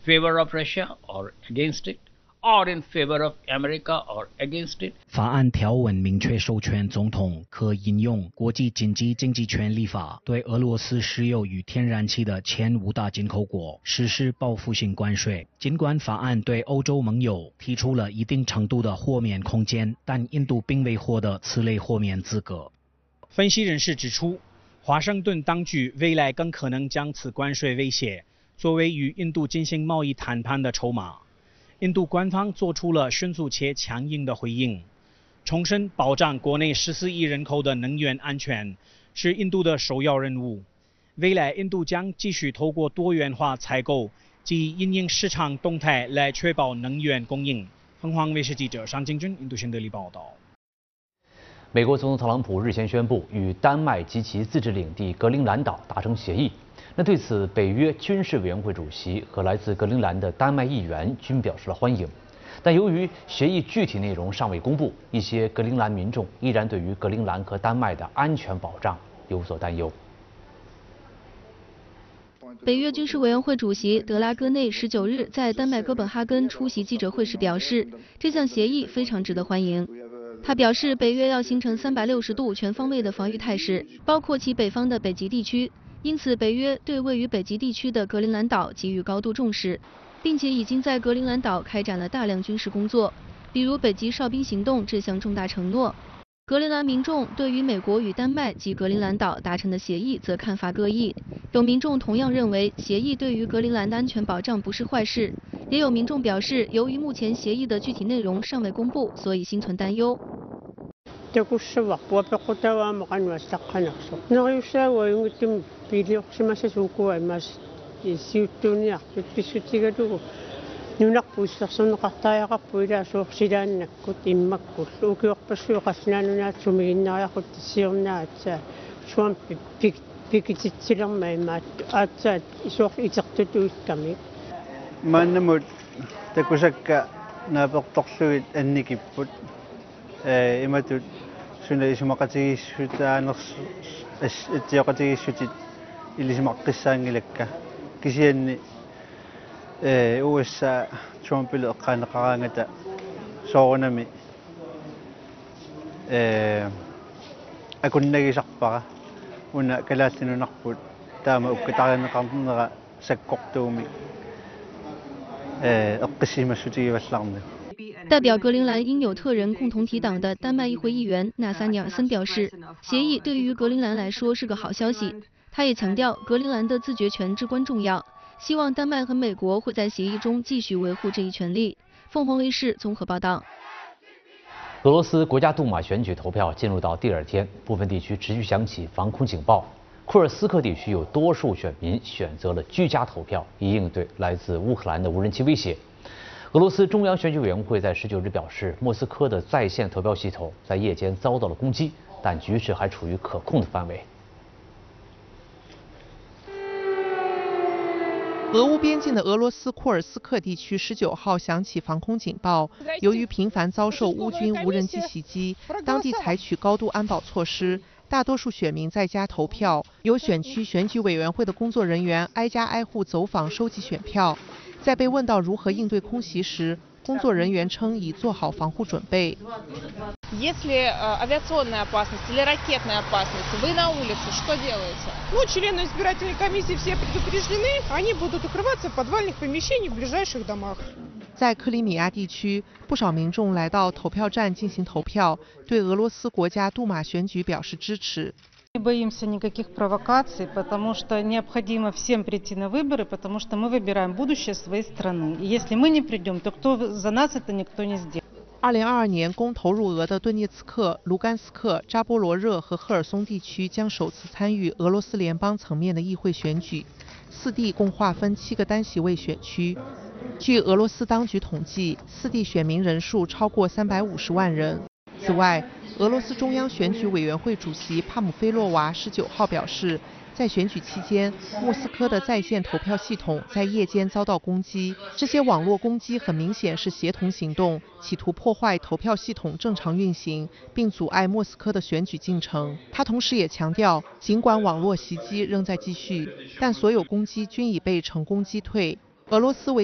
favor of Russia or against it, or in favor of America or against it. 法案条文明确授权总统可引用国际紧急经济权利法，对俄罗斯石油与天然气的前5大进口国实施报复性关税。尽管法案对欧洲盟友提出了一定程度的豁免空间，但印度并未获得此类豁免资格。 分析人士指出，华盛顿当局未来更可能将此关税威胁作为与印度进行贸易谈判的筹码。印度官方做出了迅速且强硬的回应，重申保障国内14亿人口的能源安全是印度的首要任务。未来，印度将继续透过多元化采购及因应市场动态来确保能源供应。凤凰卫视记者尚敬军印度新德里报道。 美国总统特朗普日前宣布与丹麦及其自治领地格陵兰岛达成协议。那对此，北约军事委员会主席和来自格陵兰的丹麦议员均表示了欢迎。但由于协议具体内容尚未公布，一些格陵兰民众依然对于格陵兰和丹麦的安全保障有所担忧。 北约军事委员会主席德拉戈内19日在丹麦哥本哈根出席记者会时表示，这项协议非常值得欢迎。他表示，北约要形成360度全方位的防御态势，包括其北方的北极地区。因此，北约对位于北极地区的格陵兰岛给予高度重视，并且已经在格陵兰岛开展了大量军事工作，比如北极哨兵行动这项重大承诺。格陵兰民众对于美国与丹麦及格陵兰岛达成的协议则看法各异，有民众同样认为协议对于格陵兰的安全保障不是坏事，也有民众表示，由于目前协议的具体内容尚未公布，所以心存担忧。 USA Trumpille qanaqarangata soorunami akunnagisarpara una kalaallinunarput taama ukkatarianeqarnera sakkortuumi eqqissimassutigivallarni。 代表格陵兰因纽特人共同体党的丹麦议会议员纳萨尼尔森表示，协议对于格陵兰来说是个好消息。他也强调，格陵兰的自决权至关重要，希望丹麦和美国会在协议中继续维护这一权利。凤凰卫视综合报道。 俄罗斯国家杜马选举投票进入到第2天，部分地区持续响起防空警报。库尔斯克地区有多数选民选择了居家投票，以应对来自乌克兰的无人机威胁。俄罗斯中央选举委员会在19日表示，莫斯科的在线投票系统在夜间遭到了攻击，但局势还处于可控的范围。 俄乌边境的俄罗斯库尔斯克地区19号响起防空警报，由于频繁遭受乌军无人机袭击，当地采取高度安保措施，大多数选民在家投票，由选区选举委员会的工作人员挨家挨户走访收集选票。在被问到如何应对空袭时，工作人员称已做好防护准备。 Если авиационная опасность или ракетная опасность, вы на улице что делаете? Ну, члены избирательной комиссии все предупреждены, они будут укрываться в подвальных помещениях в ближайших домах. 在克里米亚地区，不少民众来到投票站进行投票，对俄罗斯国家杜马选举表示支持。 Не боимся никаких провокаций, потому что необходимо всем прийти на выборы, потому что мы выбираем будущее своей страны. И если мы не придем, то кто за нас это никто не сделает. 2022年公投入俄的顿涅茨克、卢甘斯克、扎波罗热和赫尔松地区将首次参与俄罗斯联邦层面的议会选举，4地共划分7个单席位选区。据俄罗斯当局统计，4地选民人数超过350万人。此外，俄罗斯中央选举委员会主席帕姆菲洛娃19号表示，在选举期间，莫斯科的在线投票系统在夜间遭到攻击。这些网络攻击很明显是协同行动，企图破坏投票系统正常运行，并阻碍莫斯科的选举进程。他同时也强调，尽管网络袭击仍在继续，但所有攻击均已被成功击退。俄罗斯为